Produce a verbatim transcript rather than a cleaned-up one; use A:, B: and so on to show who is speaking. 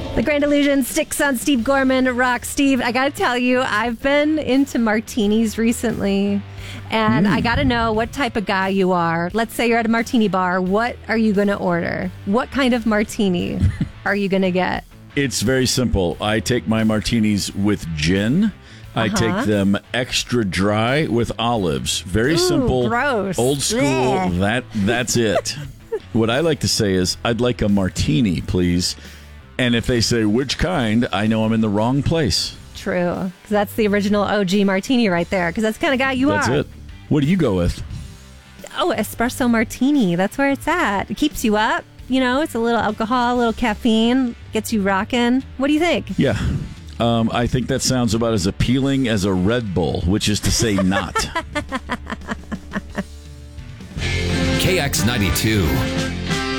A: The Grand Illusion sticks on Steve Gorman. Rock. Steve, I got to tell you, I've been into martinis recently, and mm. I got to know what type of guy you are. Let's say you're at a martini bar. What are you going to order? What kind of martini are you going to get?
B: It's very simple. I take my martinis with gin. Uh-huh. I take them extra dry with olives. Very
A: Ooh,
B: simple.
A: Gross.
B: Old school.
A: Blech.
B: That That's it. What I like to say is, I'd like a martini, please. And if they say, which kind, I know I'm in the wrong place.
A: True. Because that's the original O G martini right there. Because that's the kind of guy you
B: that's
A: are.
B: That's it. What do you go with?
A: Oh, espresso martini. That's where it's at. It keeps you up. You know, it's a little alcohol, a little caffeine. Gets you rocking. What do you think?
B: Yeah. Um, I think that sounds about as appealing as a Red Bull, which is to say not.
C: K X ninety-two.